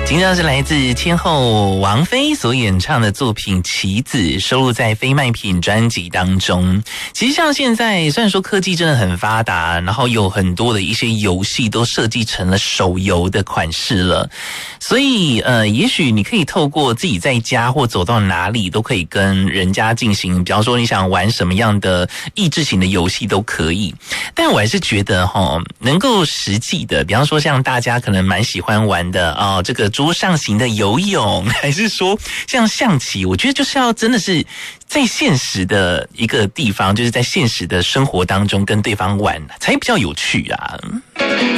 听到是来自天后王菲所演唱的作品《棋子》，收录在非卖品专辑当中。其实像现在虽然说科技真的很发达，然后有很多的一些游戏都设计成了手游的款式了，所以也许你可以透过自己在家或走到哪里都可以跟人家进行，比方说你想玩什么样的益智型的游戏都可以。但我还是觉得能够实际的，比方说像大家可能蛮喜欢玩的这个桌上型的游泳，还是说像象棋，我觉得就是要真的是在现实的一个地方，就是在现实的生活当中跟对方玩才比较有趣啊。